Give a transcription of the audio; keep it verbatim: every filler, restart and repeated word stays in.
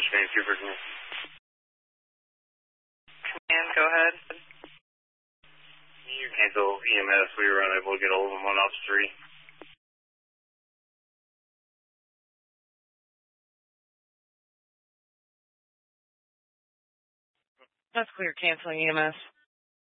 Thank you for Command, go ahead. you handle E M S. We were unable to get hold of them on ops three. That's clear. Canceling E M S.